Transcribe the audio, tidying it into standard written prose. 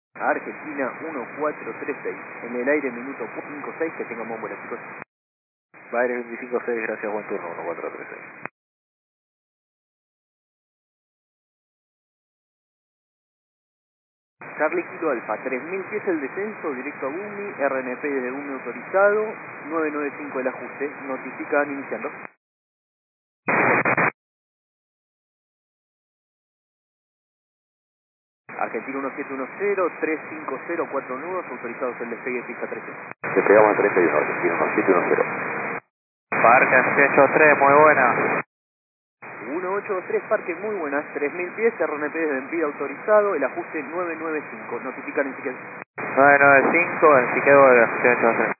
Argentina 1436. En el aire minuto 56. Que tengamos buenas, chicos. Bayer 256, gracias, buen turno, 1436. Charlie Kilo Alfa, 3000 pies el descenso, directo a Gumi, RNP desde Gumi autorizado, 995 el ajuste, notifican iniciando. Argentina 1710, 350, 4 nudos, autorizados el despegue pista 13. Despegamos a 31, Argentina 1710. Parque 83, muy buena. 1823, parque muy buenas, 3000 pies, RNP desde Empida autorizado, el ajuste 995, notifican en Siquel. 995, en Siquel, 83.